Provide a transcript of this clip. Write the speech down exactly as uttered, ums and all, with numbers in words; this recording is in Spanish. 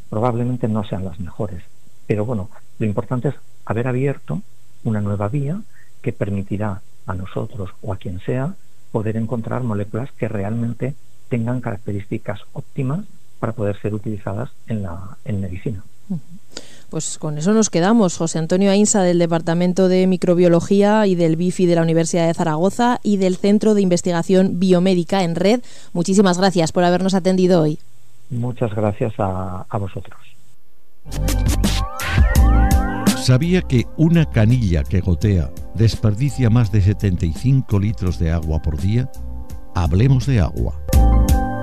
probablemente no sean las mejores. Pero bueno, lo importante es haber abierto una nueva vía que permitirá a nosotros o a quien sea poder encontrar moléculas que realmente tengan características óptimas para poder ser utilizadas en la en medicina. Pues con eso nos quedamos. José Antonio Ainsa, del Departamento de Microbiología y del B I F I de la Universidad de Zaragoza y del Centro de Investigación Biomédica en Red, muchísimas gracias por habernos atendido hoy. Muchas gracias a, a vosotros. ¿Sabía que una canilla que gotea desperdicia más de setenta y cinco litros de agua por día? Hablemos de agua.